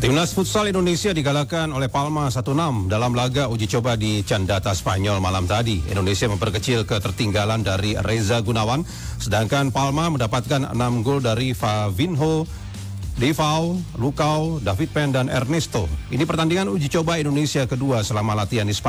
Timnas Futsal Indonesia digalakkan oleh Palma 1-6 dalam laga uji coba di Candata, Spanyol malam tadi. Indonesia memperkecil ketertinggalan dari Reza Gunawan, sedangkan Palma mendapatkan 6 gol dari Favinho, Devau, Lukau, David Pen, dan Ernesto. Ini pertandingan uji coba Indonesia kedua selama latihan di Spanyol.